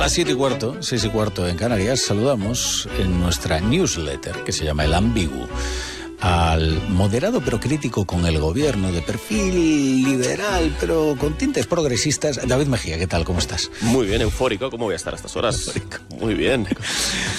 las 7:15, 6:15 en Canarias, saludamos en nuestra newsletter, que se llama El Ambiguo, al moderado pero crítico con el gobierno, de perfil liberal pero con tintes progresistas, David Mejía. ¿Qué tal? ¿Cómo estás? Muy bien, eufórico. ¿Cómo voy a estar a estas horas? Muy bien.